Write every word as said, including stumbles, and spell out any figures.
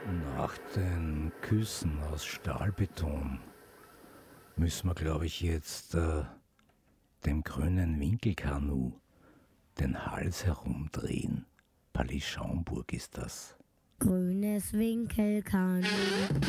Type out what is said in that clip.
Nach den Küssen aus Stahlbeton müssen wir, glaube ich, jetzt äh, dem grünen Winkelkanu den Hals herumdrehen. Palais Schaumburg ist das. Grünes Winkelkanu.